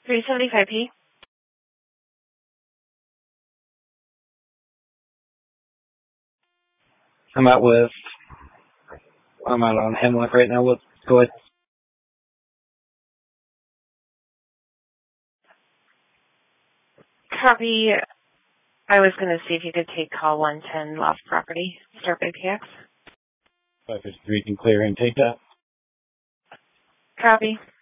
375P. I'm out on Hemlock right now. Let's go ahead. Copy. I was going to see if you could take call 110 lost property. Start by PX. 553 can clear and take that. Copy.